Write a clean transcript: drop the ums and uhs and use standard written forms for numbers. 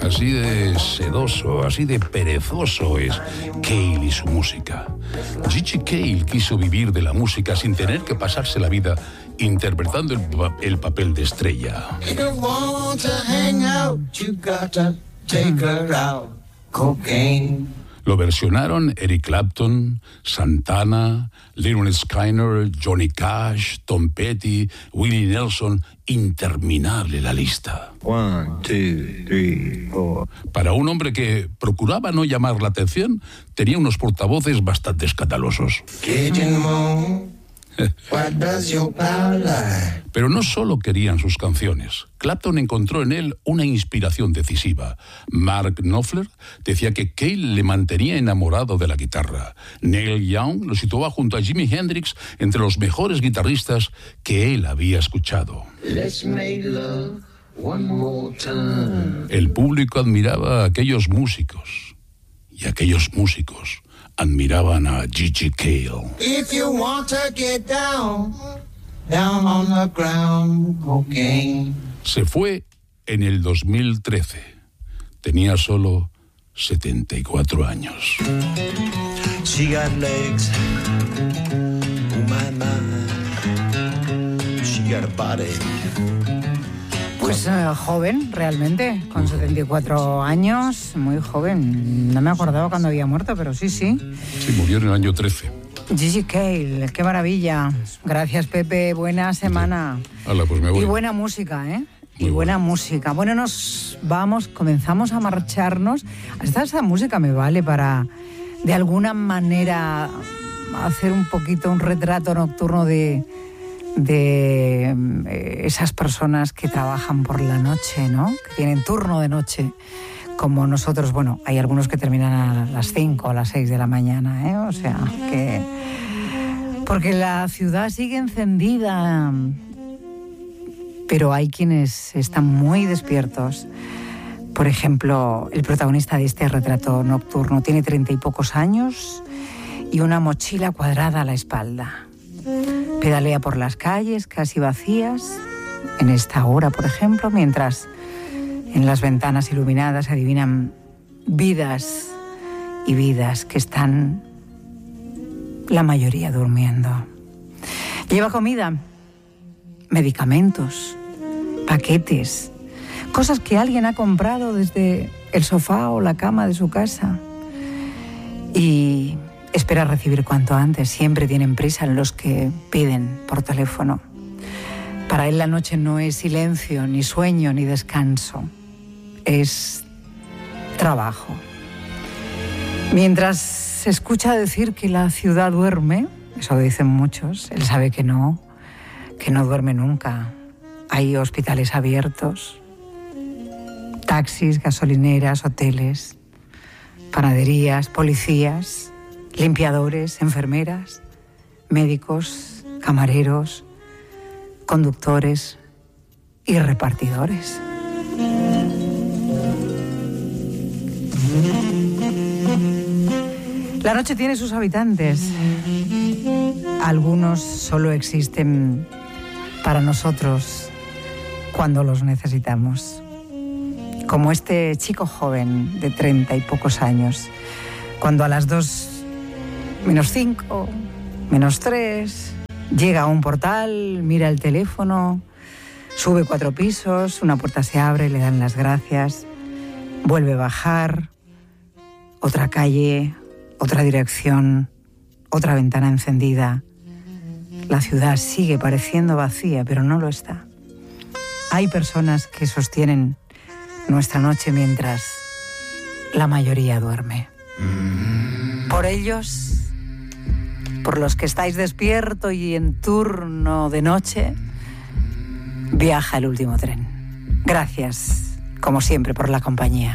Así de sedoso, así de perezoso es Cale y su música. Gigi Cale quiso vivir de la música sin tener que pasarse la vida interpretando el papel de estrella. Lo versionaron Eric Clapton, Santana, Lynyrd Skynyrd, Johnny Cash, Tom Petty, Willie Nelson. Interminable la lista. 1, 2, 3, 4. Para un hombre que procuraba no llamar la atención, tenía unos portavoces bastante escandalosos. Pero no solo querían sus canciones. Clapton encontró en él una inspiración decisiva. Mark Knopfler decía que Cale le mantenía enamorado de la guitarra. Neil Young lo situaba junto a Jimi Hendrix entre los mejores guitarristas que él había escuchado. El público admiraba a aquellos músicos y aquellos músicos admiraban a Gigi Cale. If you want to get down on the ground, cocaine. Se fue en el 2013. Tenía solo 74 años. She got legs, oh my, my. She got a body. Pues joven, realmente, con 74 años, muy joven. No me acordaba cuando había muerto, pero sí. Sí, murió en el año 13. Gigi Cale, qué maravilla. Gracias, Pepe, buena semana. Hala, pues me voy. Y buena música, ¿eh? Muy y buena bueno. música. Bueno, comenzamos a marcharnos. Esta música me vale para, de alguna manera, hacer un poquito un retrato nocturno de esas personas que trabajan por la noche, ¿no? Que tienen turno de noche, como nosotros. Bueno, hay algunos que terminan a las 5 o a las 6 de la mañana, ¿eh? O sea, que... Porque la ciudad sigue encendida, pero hay quienes están muy despiertos. Por ejemplo, el protagonista de este retrato nocturno tiene 30 y pocos años y una mochila cuadrada a la espalda. Pedalea por las calles casi vacías, en esta hora, por ejemplo, mientras en las ventanas iluminadas se adivinan vidas y vidas que están, la mayoría, durmiendo. Lleva comida, medicamentos, paquetes, cosas que alguien ha comprado desde el sofá o la cama de su casa y espera recibir cuanto antes. Siempre tienen prisa los que piden por teléfono. Para él la noche no es silencio, ni sueño, ni descanso. Es trabajo. Mientras se escucha decir que la ciudad duerme, eso dicen muchos, él sabe que no duerme nunca. Hay hospitales abiertos, taxis, gasolineras, hoteles, panaderías, policías, limpiadores, enfermeras, médicos, camareros, conductores y repartidores. La noche tiene sus habitantes. Algunos solo existen para nosotros cuando los necesitamos. Como este chico joven de 30 y pocos años, cuando a las 2 menos 5, menos 3, llega a un portal, mira el teléfono, sube 4 pisos, una puerta se abre, le dan las gracias, vuelve a bajar, otra calle, otra dirección, otra ventana encendida. La ciudad sigue pareciendo vacía, pero no lo está. Hay personas que sostienen nuestra noche mientras la mayoría duerme. Por ellos, por los que estáis despiertos y en turno de noche, viaja el último tren. Gracias, como siempre, por la compañía.